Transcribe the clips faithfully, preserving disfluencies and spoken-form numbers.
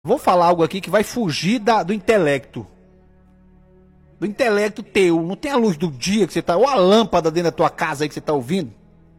Vou falar algo aqui que vai fugir da, do intelecto. Do intelecto teu. Não tem a luz do dia que você está... Ou a lâmpada dentro da tua casa aí que você está ouvindo.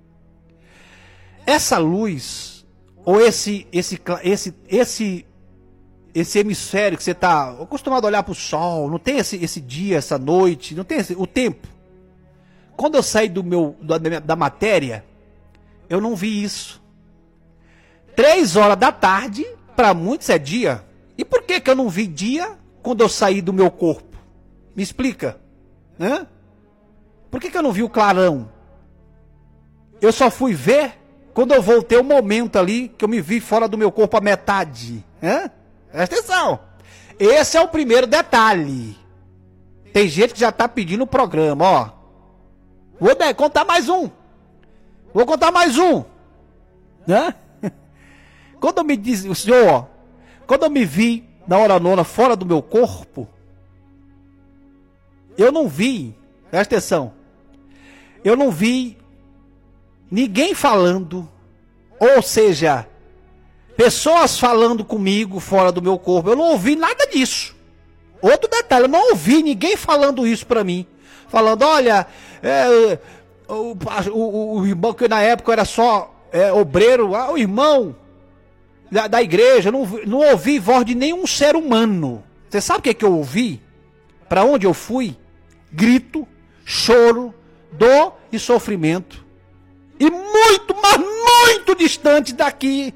Essa luz, ou esse, esse, esse, esse, esse hemisfério que você está acostumado a olhar para o sol, não tem esse, esse dia, essa noite, não tem esse, o tempo. Quando eu saí do meu, da, da matéria, eu não vi isso. Três horas da tarde, para muitos é dia. E por que que eu não vi dia quando eu saí do meu corpo? Me explica. Né? Por que que eu não vi o clarão? Eu só fui ver quando eu voltei o momento ali que eu me vi fora do meu corpo a metade. Né? Presta atenção. Esse é o primeiro detalhe. Tem gente que já está pedindo o programa, ó. Vou contar mais um. Vou contar mais um. Né? Quando eu me diz, o senhor, ó, quando eu me vi na hora nona fora do meu corpo, eu não vi, presta atenção, eu não vi ninguém falando, ou seja, pessoas falando comigo fora do meu corpo, eu não ouvi nada disso. Outro detalhe, eu não ouvi ninguém falando isso pra mim, falando, olha, é, o, o, o irmão que na época era só é, obreiro, ah, o irmão da, da igreja, não, não ouvi voz de nenhum ser humano. Você sabe o que é que eu ouvi? Para onde eu fui? Grito, choro, dor e sofrimento. E muito, mas muito distante daqui.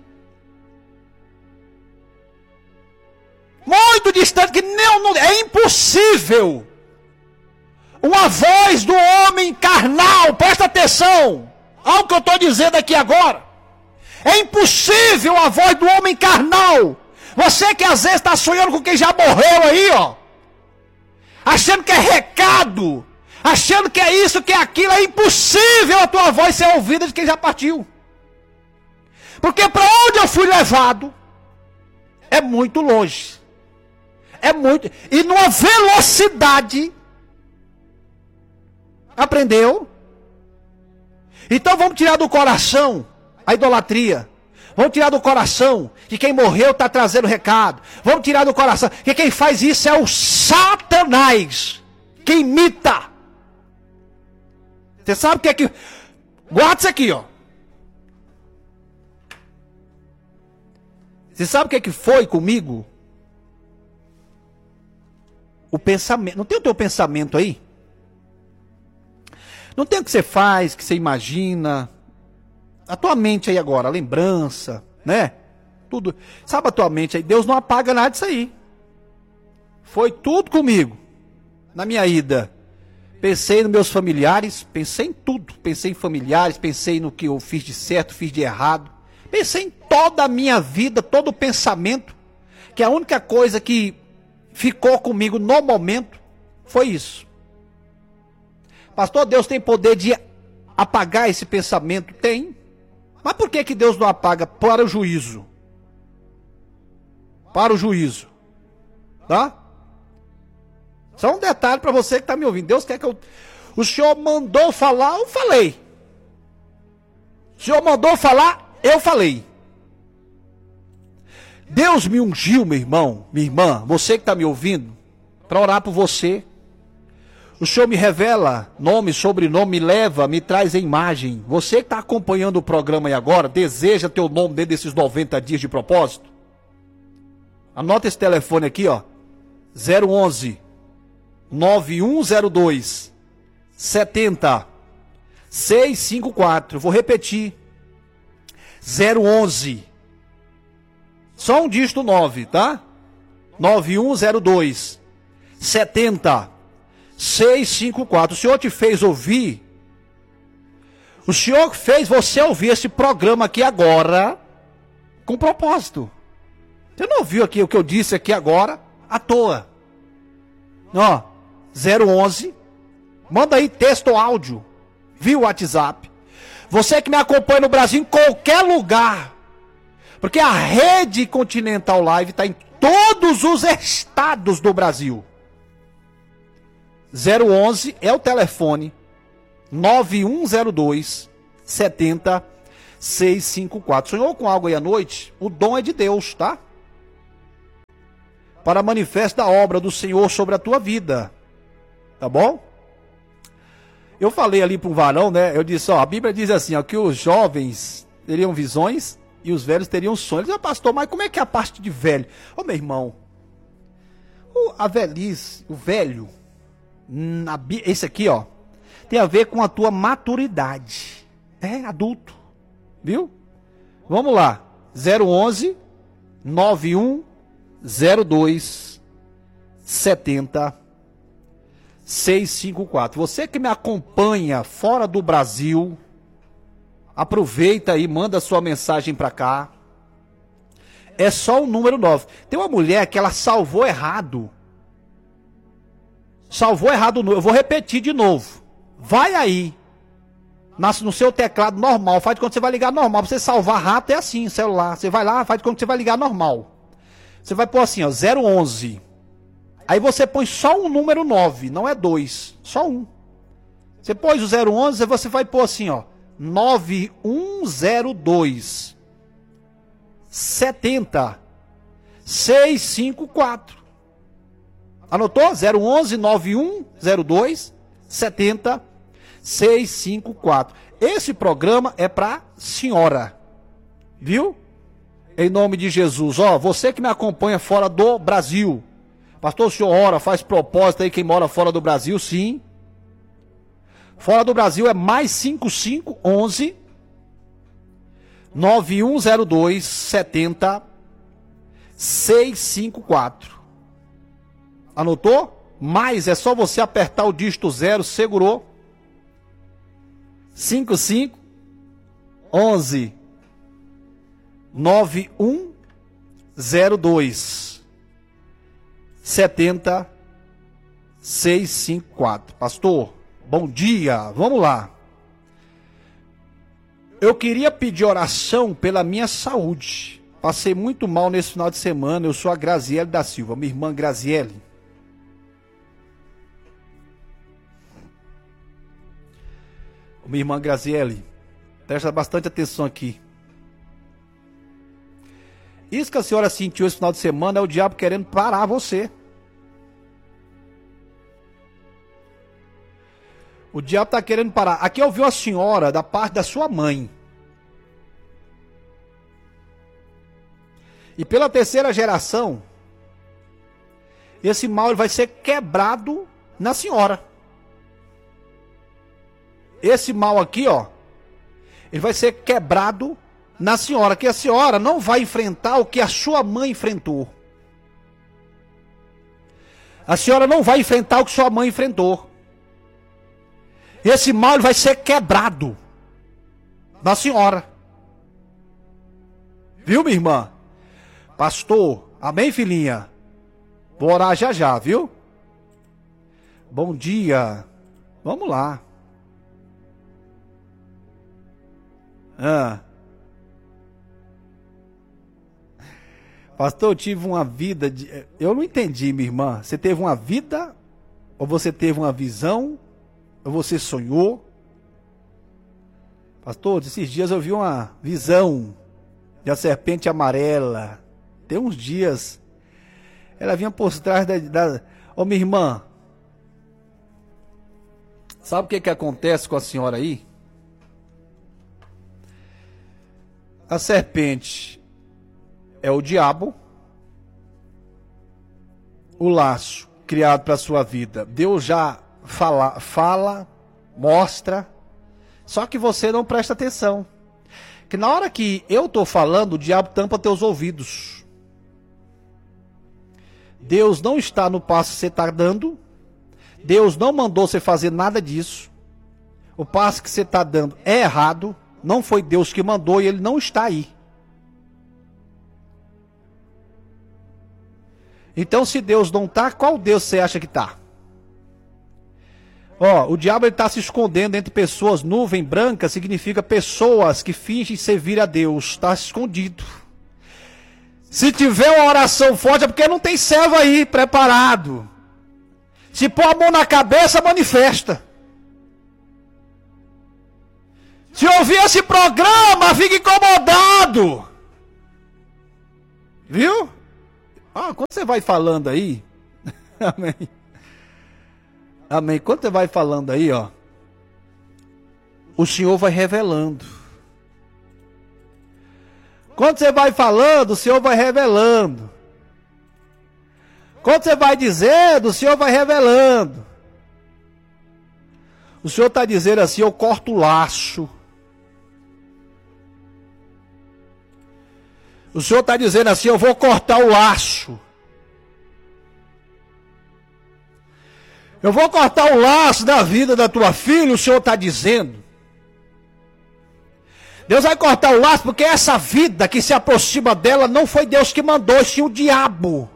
Muito distante, que não, não, é impossível. Uma voz do homem carnal, presta atenção ao que eu estou dizendo aqui agora. É impossível a voz do homem carnal. Você que às vezes está sonhando com quem já morreu aí, ó. Achando que é recado. Achando que é isso, que é aquilo. É impossível a tua voz ser ouvida de quem já partiu. Porque para onde eu fui levado é muito longe. É muito. E numa velocidade. Aprendeu? Então vamos tirar do coração a idolatria. Vamos tirar do coração que quem morreu está trazendo recado. Vamos tirar do coração que quem faz isso é o Satanás, que imita. Você sabe o que é que... Guarda isso aqui, ó. Você sabe o que é que foi comigo? O pensamento. Não tem o teu pensamento aí? Não tem o que você faz, que você imagina. A tua mente aí agora, a lembrança, né? Tudo. Sabe a tua mente aí? Deus não apaga nada disso aí. Foi tudo comigo. Na minha ida. Pensei nos meus familiares, pensei em tudo. Pensei em familiares, pensei no que eu fiz de certo, fiz de errado. Pensei em toda a minha vida, todo o pensamento. Que a única coisa que ficou comigo no momento foi isso. Pastor, Deus tem poder de apagar esse pensamento? Tem. Mas por que que Deus não apaga? Para o juízo. Para o juízo. Tá? Só um detalhe para você que está me ouvindo. Deus quer que eu... O Senhor mandou falar, eu falei. O Senhor mandou falar, eu falei. Deus me ungiu, meu irmão, minha irmã, você que está me ouvindo, para orar por você. O Senhor me revela nome, sobrenome, me leva, me traz a imagem. Você que está acompanhando o programa aí agora, deseja teu nome dentro desses noventa dias de propósito? Anota esse telefone aqui, ó. zero onze, nove um zero dois, sete zero, seis cinco quatro. Vou repetir. zero onze. Só um dígito nove, tá? nove um zero dois, sete zero, seis cinco quatro. O Senhor te fez ouvir. O Senhor fez você ouvir esse programa aqui agora com propósito. Você não ouviu aqui o que eu disse aqui agora à toa. Ó, zero onze. Manda aí texto ou áudio via WhatsApp. Você que me acompanha no Brasil, em qualquer lugar. Porque a Rede Continental Live está em todos os estados do Brasil. zero onze é o telefone nove um zero dois, sete zero, seis cinco quatro. Sonhou com algo aí à noite? O dom é de Deus, tá? para manifesta a obra do Senhor sobre a tua vida. Tá bom? Eu falei ali para um varão, né? Eu disse, ó, a Bíblia diz assim, ó, que os jovens teriam visões e os velhos teriam sonhos. Eu disse, pastor, mas como é que é a parte de velho? Ô, meu irmão, o, a velhice, o velho, na, esse aqui, ó, tem a ver com a tua maturidade. É, adulto. Viu? Vamos lá. zero onze, nove um zero dois, setenta, seiscentos e cinquenta e quatro. Você que me acompanha fora do Brasil, aproveita aí, manda sua mensagem para cá. É só o número nove. Tem uma mulher que ela salvou errado. Salvou errado. Eu vou repetir de novo. Vai aí. No seu teclado normal. Faz quando você vai ligar normal. Pra você salvar rápido é assim, celular. Você vai lá, faz quando você vai ligar normal. Você vai pôr assim, ó, zero onze. Aí você põe só um número nove, não é dois, só um. Você pôs o zero onze, você vai pôr assim, ó, nove um zero dois, setenta, seiscentos e cinquenta e quatro. Anotou? zero onze, nove um zero dois, setenta, seiscentos e cinquenta e quatro. Esse programa é para senhora, viu? Em nome de Jesus, ó, você que me acompanha fora do Brasil, pastor, o senhor ora, faz propósito aí, quem mora fora do Brasil, sim. Fora do Brasil é mais cinco cinco onze, nove um zero dois, setenta, seiscentos e cinquenta e quatro. Anotou? Mais é só você apertar o dígito zero, segurou. cinco cinco onze, nove um zero dois, setenta, seiscentos e cinquenta e quatro. Pastor, bom dia, vamos lá. Eu queria pedir oração pela minha saúde. Passei muito mal nesse final de semana. Eu sou a Graziele da Silva, minha irmã Graziele. Minha irmã Graziele, presta bastante atenção aqui. Isso que a senhora sentiu esse final de semana é o diabo querendo parar você. O diabo está querendo parar. Aqui ouviu a senhora da parte da sua mãe. E pela terceira geração, esse mal ele vai ser quebrado na senhora. Esse mal aqui, ó, ele vai ser quebrado na senhora, que a senhora não vai enfrentar o que a sua mãe enfrentou. A senhora não vai enfrentar o que sua mãe enfrentou. Esse mal ele vai ser quebrado na senhora. Viu, minha irmã? Pastor, amém, filhinha? Vou orar já já, viu? Bom dia. Vamos lá. Ah. Pastor, eu tive uma vida de... Eu não entendi, minha irmã. Você teve uma vida? Ou você teve uma visão? Ou você sonhou? Pastor, esses dias eu vi uma visão de uma serpente amarela. Tem uns dias. Ela vinha por trás da... da... Ô, minha irmã. Sabe o que que acontece com a senhora aí? A serpente é o diabo. O laço criado para a sua vida, Deus já fala, fala, mostra. Só que você não presta atenção. Que na hora que eu estou falando, o diabo tampa teus ouvidos. Deus não está no passo que você está dando. Deus não mandou você fazer nada disso. O passo que você está dando é errado. Não foi Deus que mandou e ele não está aí. Então, se Deus não está, qual Deus você acha que está? Ó, o diabo está se escondendo entre pessoas. Nuvem branca significa pessoas que fingem servir a Deus. Está escondido. Se tiver uma oração forte é porque não tem servo aí preparado. Se pôr a mão na cabeça, manifesta. Se ouvir esse programa, fica incomodado. Viu? Ah, quando você vai falando aí, amém, amém, quando você vai falando aí, ó, o Senhor vai revelando. Quando você vai falando, o Senhor vai revelando. Quando você vai dizendo, o Senhor vai revelando. O Senhor está dizendo assim, eu corto o laço. O Senhor está dizendo assim, eu vou cortar o laço. Eu vou cortar o laço da vida da tua filha, o Senhor está dizendo. Deus vai cortar o laço porque essa vida que se aproxima dela não foi Deus que mandou, sim o diabo.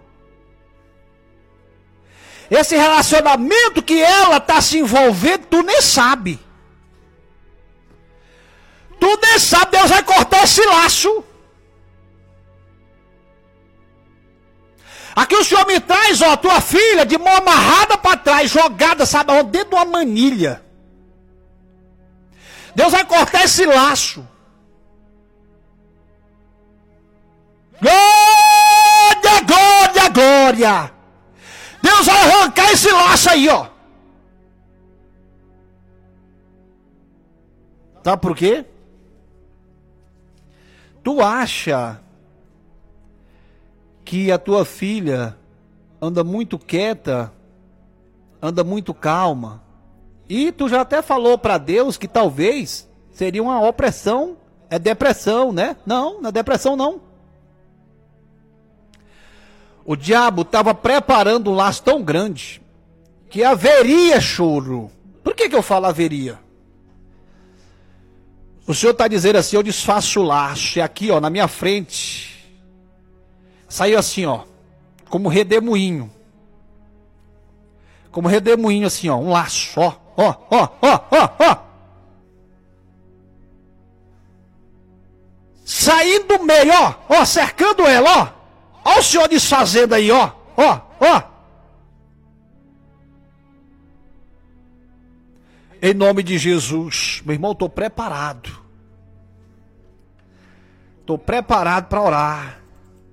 Esse relacionamento que ela está se envolvendo, tu nem sabe. Tu nem sabe, Deus vai cortar esse laço. Aqui o Senhor me traz, ó, tua filha de mão amarrada para trás, jogada, sabe, ó, dentro de uma manilha. Deus vai cortar esse laço. Glória, glória, glória. Deus vai arrancar esse laço aí, ó. Sabe por quê? Tu acha que a tua filha anda muito quieta, anda muito calma, e tu já até falou para Deus que talvez seria uma opressão, é depressão, né? Não, não é depressão não. O diabo estava preparando um laço tão grande que haveria choro. Por que que eu falo haveria? O Senhor está dizendo assim, eu desfaço o laço, e aqui, ó, na minha frente, saiu assim, ó, como redemoinho. Como redemoinho assim, ó, um laço, ó, ó, ó, ó, ó, ó. Saindo do meio, ó, ó, cercando ela, ó. Ó o Senhor desfazendo aí, ó, ó, ó. Em nome de Jesus, meu irmão, estou preparado. Estou preparado para orar.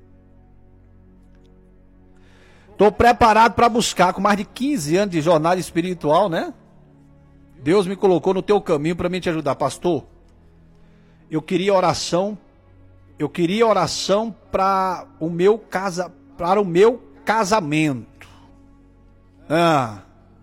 Estou preparado para buscar, com mais de quinze anos de jornada espiritual, né? Deus me colocou no teu caminho para mim te ajudar. Pastor, eu queria oração, eu queria oração para o meu casa, para o meu casamento. Ah.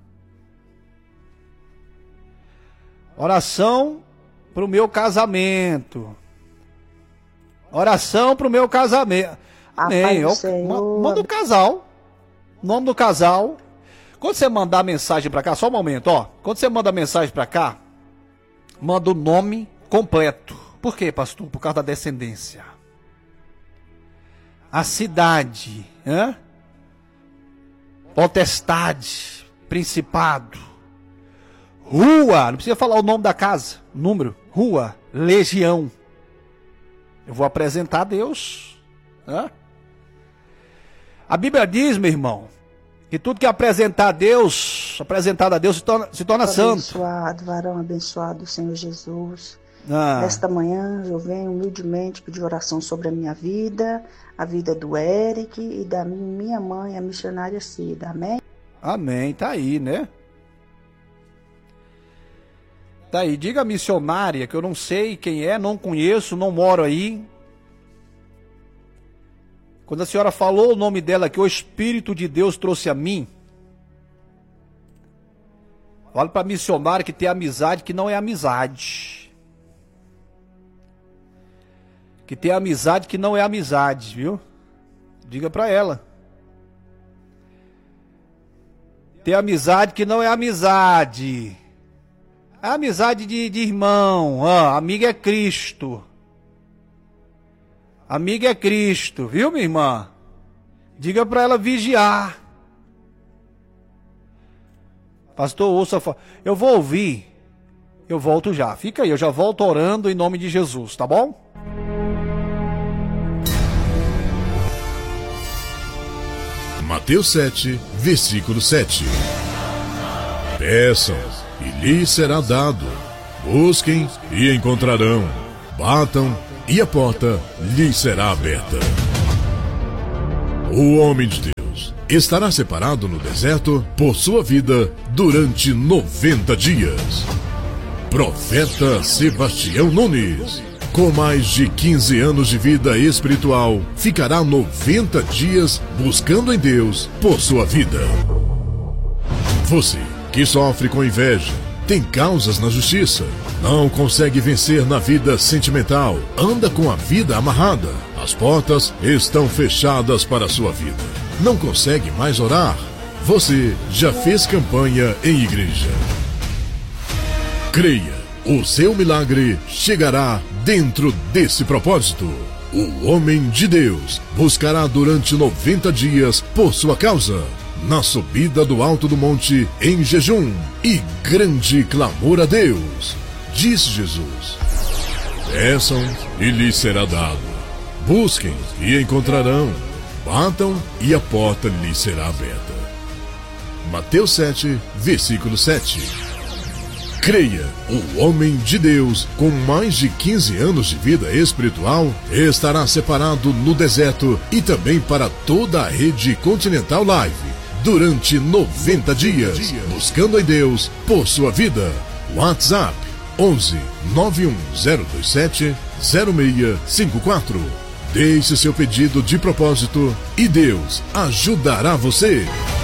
Oração para o meu casamento. Oração para o meu casamento. Amém. Manda o casal. Nome do casal. Quando você mandar mensagem para cá, só um momento, ó. Quando você manda mensagem para cá, manda o nome completo. Por quê, pastor? Por causa da descendência. A cidade, hein? Potestade, principado. Rua, não precisa falar o nome da casa, número. Rua, legião. Eu vou apresentar a Deus. Hein? A Bíblia diz, meu irmão, que tudo que apresentar a Deus, apresentado a Deus, se torna, se torna santo. Abençoado, varão abençoado, Senhor Jesus. Ah. Nesta manhã eu venho humildemente pedir oração sobre a minha vida, a vida do Eric e da minha mãe, a missionária Cida. Amém? Amém, tá aí, né? Tá aí, diga a missionária, que eu não sei quem é, não conheço, não moro aí. Quando a senhora falou o nome dela, que o Espírito de Deus trouxe a mim, fala para a missionária que tem amizade que não é amizade. Que tem amizade que não é amizade, viu? Diga para ela. Tem amizade que não é amizade. É amizade de, de irmão. Ah, amigo é Cristo. Amigo é Cristo, viu, minha irmã? Diga para ela vigiar. Pastor, ouça. Eu vou ouvir. Eu volto já. Fica aí, eu já volto orando em nome de Jesus, tá bom? Mateus sete, versículo sete. Peçam, e lhes será dado. Busquem, e encontrarão. Batam, e a porta lhes será aberta. o homem de Deus, estará separado no deserto por sua vida durante noventa dias. Profeta Sebastião Nunes, com mais de quinze anos de vida espiritual, ficará noventa dias buscando em Deus por sua vida. Você que sofre com inveja, tem causas na justiça, não consegue vencer na vida sentimental, anda com a vida amarrada, as portas estão fechadas para a sua vida, não consegue mais orar, você já fez campanha em igreja. Creia, o seu milagre chegará dentro desse propósito. O homem de Deus buscará durante noventa dias por sua causa, na subida do alto do monte, em jejum e grande clamor a Deus. Disse Jesus: peçam e lhes será dado, busquem e encontrarão, batam e a porta lhes será aberta. Mateus sete, versículo sete. Creia, o homem de Deus, com mais de quinze anos de vida espiritual, estará separado no deserto e também para toda a rede Continental Live, durante noventa dias, buscando em Deus por sua vida. WhatsApp onze, nove um zero dois sete, zero seis cinco quatro. Deixe seu pedido de propósito e Deus ajudará você.